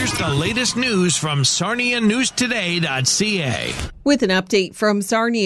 here's the latest news from SarniaNewsToday.ca. With an update from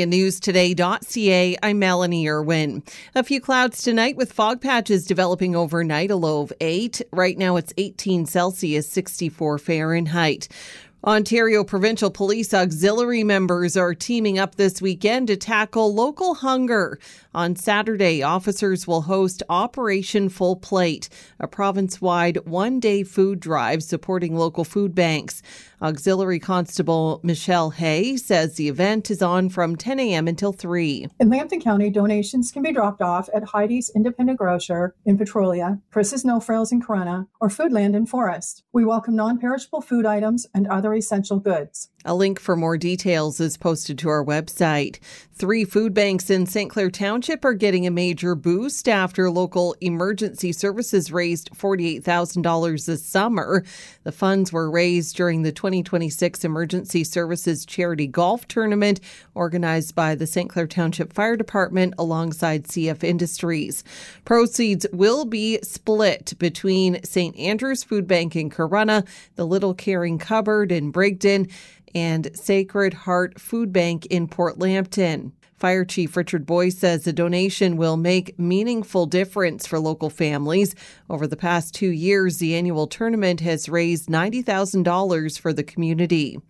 SarniaNewsToday.ca, I'm Melanie Irwin. A few clouds tonight with fog patches developing overnight, a low of 8. Right now it's 18 Celsius, 64 Fahrenheit. Ontario Provincial Police Auxiliary members are teaming up this weekend to tackle local hunger. On Saturday, officers will host Operation Full Plate, a province-wide one-day food drive supporting local food banks. Auxiliary Constable Michelle Hay says the event is on from 10 a.m. until 3. In Lambton County, donations can be dropped off at Heidi's Independent Grocer in Petrolia, Chris's No Frills in Corunna, or Foodland in Forest. We welcome non-perishable food items and other essential goods. A link for more details is posted to our website. 3 food banks in St. Clair Township are getting a major boost after local emergency services raised $48,000 this summer. The funds were raised during the 2026 Emergency Services Charity Golf Tournament organized by the St. Clair Township Fire Department alongside CF Industries. Proceeds will be split between St. Andrew's Food Bank in Corunna, the Little Caring Cupboard in Brigden, and Sacred Heart Food Bank in Port Lambton. Fire Chief Richard Boyce says the donation will make meaningful difference for local families. Over the past 2 years, the annual tournament has raised $90,000 for the community.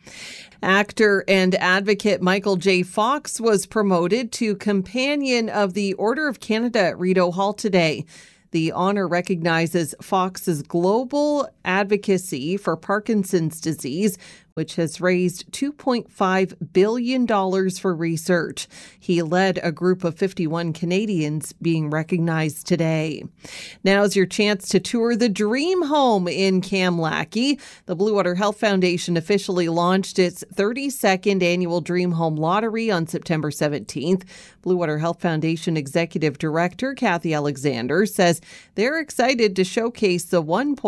Actor and advocate Michael J. Fox was promoted to Companion of the Order of Canada at Rideau Hall today. The honor recognizes Fox's global advocacy for Parkinson's disease, which has raised $2.5 billion for research. He led a group of 51 Canadians being recognized today. Now's your chance to tour the Dream Home in Kamlaki. The Blue Water Health Foundation officially launched its 32nd annual Dream Home Lottery on September 17th. Blue Water Health Foundation Executive Director Kathy Alexander says they're excited to showcase the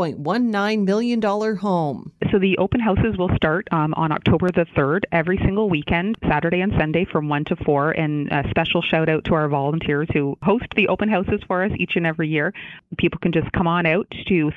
$1.19 million home. So the open houses will start on October the 3rd, every single weekend, Saturday and Sunday from 1 to 4. And a special shout out to our volunteers who host the open houses for us each and every year. People can just come on out to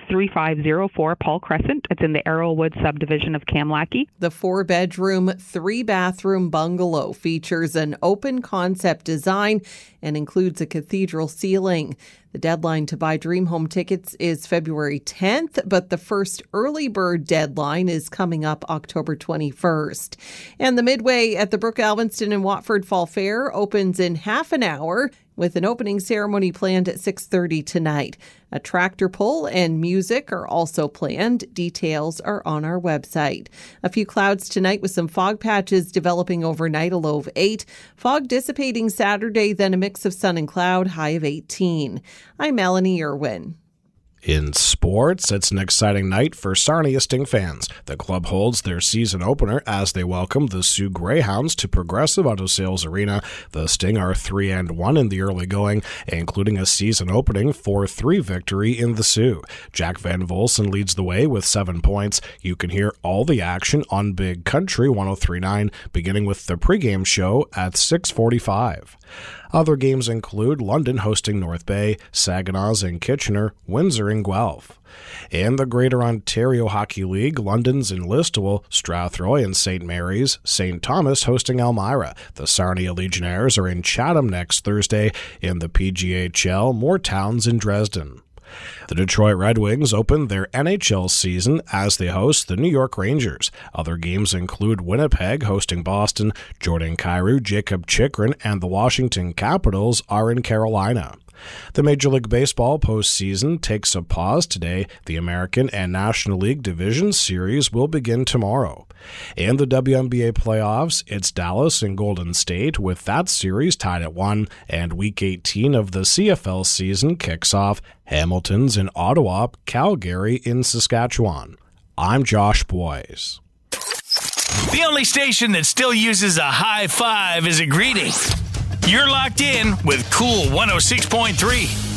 3504 Paul Crescent. It's in the Arrowwood subdivision of Kamlaki. The 4-bedroom, 3-bathroom bungalow features an open concept design and includes a cathedral ceiling. The deadline to buy Dream Home tickets is February 10th, but the first early bird deadline is coming up October 21st. And the Midway at the Brooke Alvinston and Watford Fall Fair opens in half an hour with an opening ceremony planned at 6:30 tonight. A tractor pull and music are also planned. Details are on our website. A few clouds tonight with some fog patches developing overnight, a low of 8. Fog dissipating Saturday, then a mix of sun and cloud, high of 18. I'm Melanie Irwin. In sports, it's an exciting night for Sarnia Sting fans. The club holds their season opener as they welcome the Sioux Greyhounds to Progressive Auto Sales Arena. The Sting are 3-1 in the early going, including a season opening 4-3 victory in the Sioux. Jack Van Volsen leads the way with 7 points. You can hear all the action on Big Country 103.9, beginning with the pregame show at 6:45. Other games include London hosting North Bay, Saginaw's in Kitchener, Windsor in Guelph. In the Greater Ontario Hockey League, London's in Listowel, Strathroy and St. Mary's, St. Thomas hosting Elmira. The Sarnia Legionnaires are in Chatham next Thursday. In the PGHL, Moortowns in Dresden. The Detroit Red Wings open their NHL season as they host the New York Rangers. Other games include Winnipeg hosting Boston, Jordan Kyrou, Jacob Chychrun, and the Washington Capitals are in Carolina. The Major League Baseball postseason takes a pause today. The American and National League Division Series will begin tomorrow. In the WNBA playoffs, it's Dallas and Golden State, with that series tied at 1, and Week 18 of the CFL season kicks off. Hamilton's in Ottawa, Calgary in Saskatchewan. I'm Josh Boyes. The only station that still uses a high five as a greeting. You're locked in with Cool 106.3.